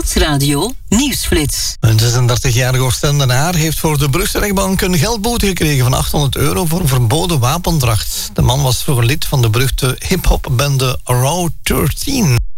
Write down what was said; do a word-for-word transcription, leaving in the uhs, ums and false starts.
Nieuwsradio Nieuwsflits. Een zesendertigjarige Oostendenaar heeft voor de Brugse rechtbank een geldboete gekregen van achthonderd euro voor verboden wapendracht. De man was vroeger lid van de beruchte hip-hop bende Raw dertien.